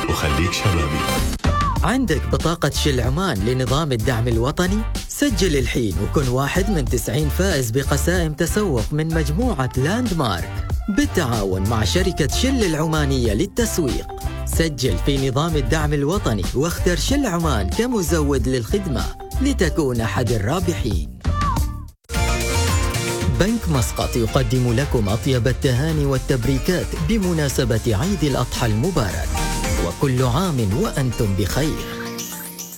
وخليك شبابي. عندك بطاقة شل عمان لنظام الدعم الوطني؟ سجل الحين وكن واحد من 90 فائز بقسائم تسوق من مجموعة لاند مارك بالتعاون مع شركة شل العمانية للتسويق. سجل في نظام الدعم الوطني واختر شل عمان كمزود للخدمة لتكون أحد الرابحين. بنك مسقط يقدم لكم أطيب التهاني والتبريكات بمناسبة عيد الأضحى المبارك، وكل عام وأنتم بخير.